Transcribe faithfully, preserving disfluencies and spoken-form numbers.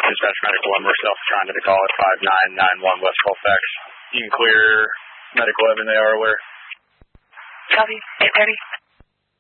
Dispatch Medical one, Marcel trying to call at five nine nine one West Colfax. You can clear Medical eleven, they are aware. Copy, eight thirty.